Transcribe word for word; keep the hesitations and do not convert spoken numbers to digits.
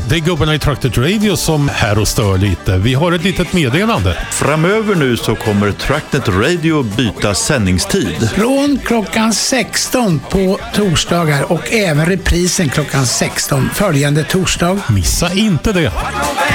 Det är gubbarna i Trucknet Radio som här och stör lite. Vi har ett litet meddelande. Framöver nu så kommer Trucknet Radio byta sändningstid. Från klockan sexton på torsdagar och även reprisen klockan sexton följande torsdag. Missa inte det.